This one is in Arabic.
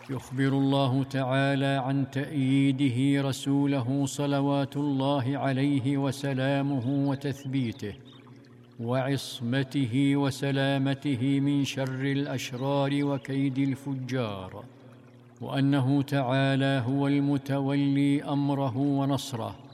يخبر الله تعالى عن تأييده رسوله صلوات الله عليه وسلامه وتثبيته وعصمته وسلامته من شر الأشرار وكيد الفجار، وأنه تعالى هو المتولي أمره ونصره،